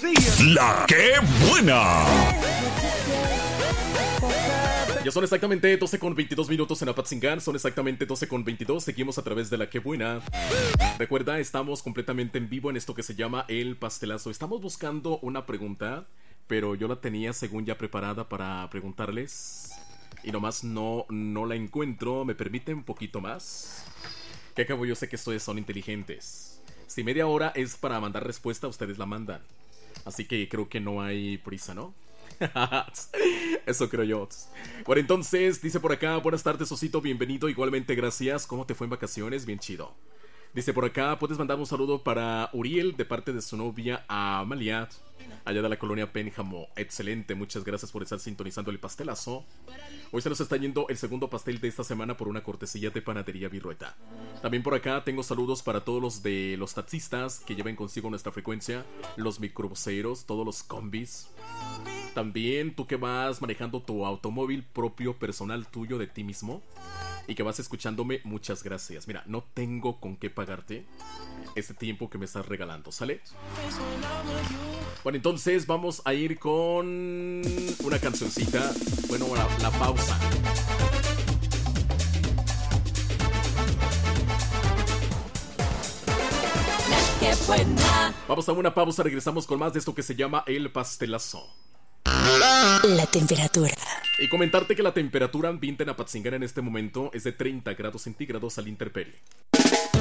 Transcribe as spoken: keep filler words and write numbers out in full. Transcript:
La que buena. Ya son exactamente doce con veintidós minutos en Apatzingán, son exactamente doce con veintidós, seguimos a través de La Que Buena. Recuerda, estamos completamente en vivo en esto que se llama El Pastelazo. Estamos buscando una pregunta, pero yo la tenía según ya preparada para preguntarles y nomás no, no la encuentro. ¿Me permiten un poquito más? Que acabo, yo sé que ustedes son inteligentes. Si media hora es para mandar respuesta, ustedes la mandan. Así que creo que no hay prisa, ¿no? Eso creo yo. Bueno, entonces, dice por acá: buenas tardes, Osito, bienvenido. Igualmente, gracias. ¿Cómo te fue en vacaciones? Bien chido. Dice por acá: puedes mandar un saludo para Uriel de parte de su novia Amalia, allá de la colonia Pénjamo. Excelente, muchas gracias por estar sintonizando el pastelazo. Hoy se nos está yendo el segundo pastel de esta semana por una cortesía de Panadería Virrueta. También por acá tengo saludos para todos los de los taxistas que lleven consigo nuestra frecuencia, los microbuseros, todos los combis. También tú que vas manejando tu automóvil propio, personal tuyo, de ti mismo, y que vas escuchándome, muchas gracias. Mira, no tengo con qué pagarte este tiempo que me estás regalando, ¿sale? Bueno, entonces vamos a ir con una cancioncita. Bueno, la, la pausa. ¡Qué buena! Vamos a una pausa, regresamos con más de esto que se llama El Pastelazo. La temperatura. Y comentarte que la temperatura ambiente en Apatzingán en este momento es de treinta grados centígrados al intemperie.